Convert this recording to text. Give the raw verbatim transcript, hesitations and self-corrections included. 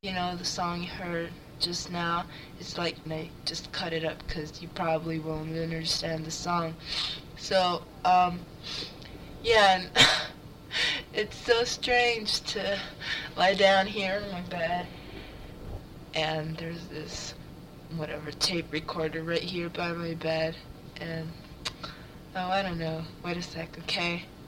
You know, the song you heard just now, it's like they just cut it up because you probably won't understand the song. So, um, yeah, and it's so strange to lie down here in my bed, and there's this, whatever, tape recorder right here by my bed, and, oh, I don't know, wait a sec, okay?